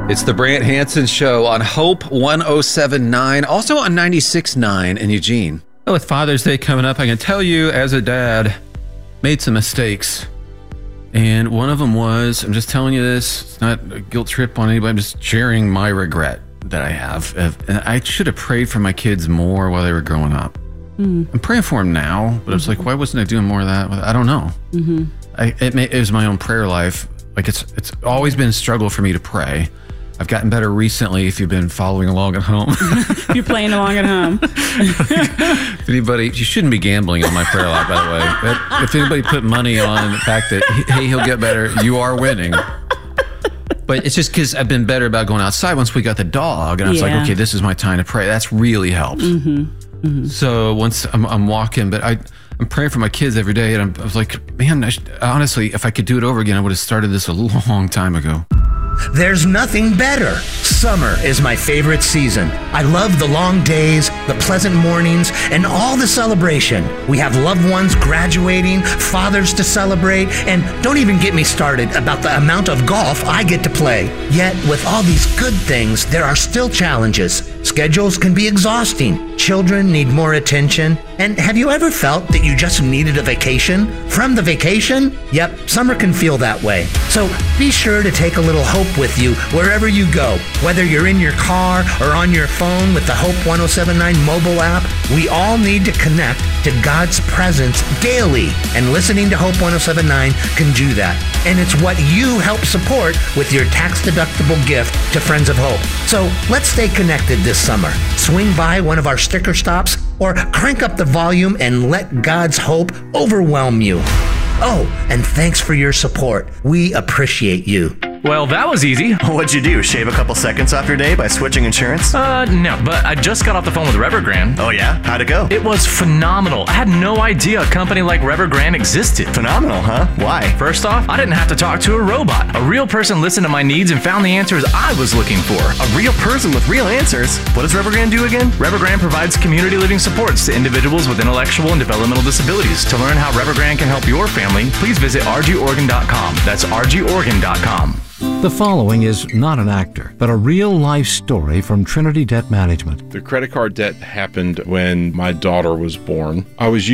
It's the Brant Hansen Show on Hope 107.9, also on 96.9 in Eugene. With Father's Day coming up, I can tell you as a dad, made some mistakes. And one of them was, I'm just telling you this, it's not a guilt trip on anybody, I'm just sharing my regret that I have. And I should have prayed for my kids more while they were growing up. I'm praying for them now, but I was like, why wasn't I doing more of that? I don't know. It was my own prayer life. Like it's always been a struggle for me to pray. I've gotten better recently if you've been following along at home. You're playing along at home. If anybody, you shouldn't be gambling on my prayer life, by the way. If anybody put money on the fact that, hey, he'll get better, you are winning. But it's just because I've been better about going outside once we got the dog. And I was like, okay, this is my time to pray. That's really helped. So once I'm walking, but I'm praying for my kids every day. And I was like, man, honestly, if I could do it over again, I would have started this a long time ago. There's nothing better. Summer is my favorite season. I love the long days, the pleasant mornings, and all the celebration. We have loved ones graduating, fathers to celebrate, and don't even get me started about the amount of golf I get to play. Yet, with all these good things, there are still challenges. Schedules can be exhausting. Children need more attention. And have you ever felt that you just needed a vacation? From the vacation? Yep, summer can feel that way. So be sure to take a little hope with you wherever you go. Whether you're in your car or on your phone with the Hope 107.9 mobile app, we all need to connect to God's presence daily. And listening to Hope 107.9 can do that. And it's what you help support with your tax-deductible gift to Friends of Hope. So let's stay connected this summer. Swing by one of our sticker stops or crank up the volume and let God's hope overwhelm you. Oh, and thanks for your support. We appreciate you. Well, that was easy. What'd you do? Shave a couple seconds off your day by switching insurance? No, but I just got off the phone with Revergrand. Oh yeah? How'd it go? It was phenomenal. I had no idea a company like Revergrand existed. Phenomenal, huh? Why? First off, I didn't have to talk to a robot. A real person listened to my needs and found the answers I was looking for. A real person with real answers? What does Revergrand do again? Revergrand provides community living supports to individuals with intellectual and developmental disabilities. To learn how Revergrand can help your family, please visit rgoregon.com. That's rgoregon.com. The following is not an actor, but a real-life story from Trinity Debt Management. The credit card debt happened when my daughter was born. I was